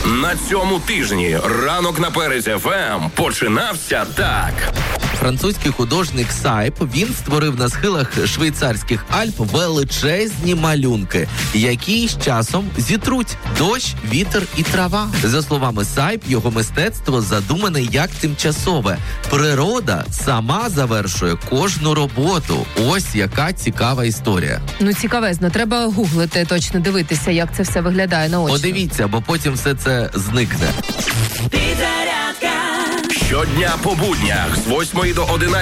На цьому тижні ранок на Перезі ФМ починався так. Французький художник Сайп, він створив на схилах швейцарських Альп величезні малюнки, які з часом зітруть дощ, вітер і трава. За словами Сайп, його мистецтво задумане як тимчасове. Природа сама завершує кожну роботу. Ось яка цікава історія. Ну, цікавезно. Треба гуглити, точно дивитися, як це все виглядає наочно. Подивіться, бо потім все це зникне. Щодня по буднях з 8 до 11